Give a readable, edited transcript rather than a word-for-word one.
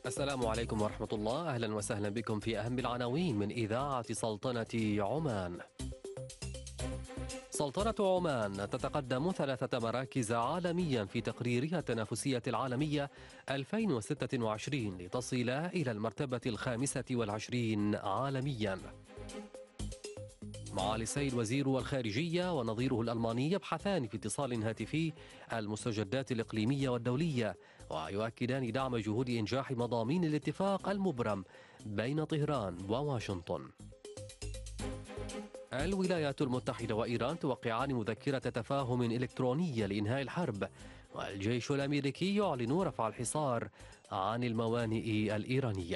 السلام عليكم ورحمة الله. أهلا وسهلا بكم في أهم العناوين من إذاعة سلطنة عمان. سلطنة عمان تتقدم 3 مراكز عالميا في تقريرها التنافسية العالمية 2026 لتصل إلى المرتبة ال25 عالميا. معالي السيد وزير الخارجية ونظيره الألماني يبحثان في اتصال هاتفي المستجدات الإقليمية والدولية، ويؤكدان دعم جهود إنجاح مضامين الاتفاق المبرم بين طهران وواشنطن. الولايات المتحدة وإيران توقعان مذكرة تفاهم إلكترونية لإنهاء الحرب، والجيش الأمريكي يعلن رفع الحصار عن الموانئ الإيرانية.